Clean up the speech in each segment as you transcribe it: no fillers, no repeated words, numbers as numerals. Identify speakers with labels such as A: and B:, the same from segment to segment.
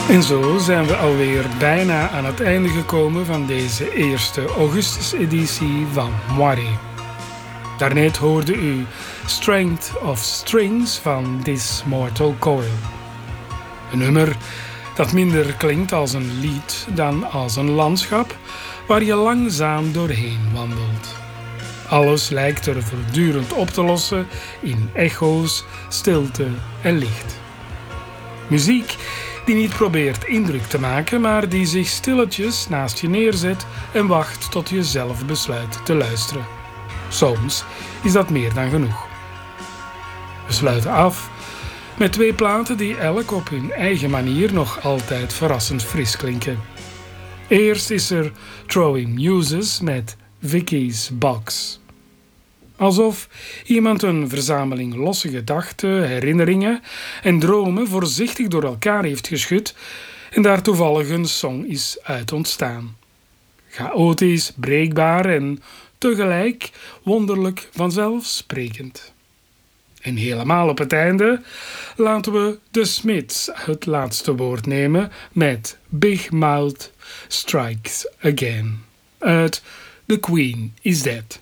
A: En zo zijn we alweer bijna aan het einde gekomen van deze eerste augustus-editie van Moiré. Daarnet hoorde u Strength of Strings van This Mortal Coil. Een nummer dat minder klinkt als een lied dan als een landschap waar je langzaam doorheen wandelt. Alles lijkt er voortdurend op te lossen in echo's, stilte en licht. Muziek die niet probeert indruk te maken, maar die zich stilletjes naast je neerzet en wacht tot je zelf besluit te luisteren. Soms is dat meer dan genoeg. We sluiten af met 2 platen die elk op hun eigen manier nog altijd verrassend fris klinken. Eerst is er Throwing Muses met Vicky's Box. Alsof iemand een verzameling losse gedachten, herinneringen en dromen voorzichtig door elkaar heeft geschud en daar toevallig een song is uit ontstaan. Chaotisch, breekbaar en tegelijk wonderlijk vanzelfsprekend. En helemaal op het einde laten we de Smiths het laatste woord nemen met Big Mouth Strikes Again uit The Queen is Dead.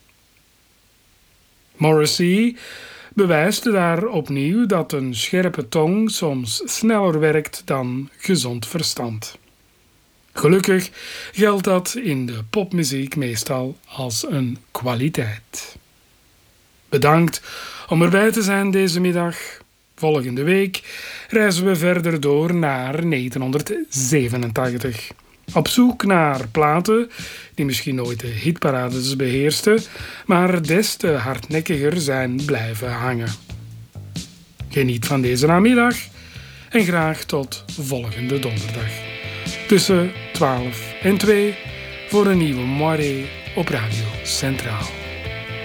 A: Morrissey bewijst daar opnieuw dat een scherpe tong soms sneller werkt dan gezond verstand. Gelukkig geldt dat in de popmuziek meestal als een kwaliteit. Bedankt om erbij te zijn deze middag. Volgende week reizen we verder door naar 1987. Op zoek naar platen die misschien nooit de hitparades beheersten, maar des te hardnekkiger zijn blijven hangen. Geniet van deze namiddag en graag tot volgende donderdag. Tussen 12 en 2 voor een nieuwe Moiré op Radio Centraal.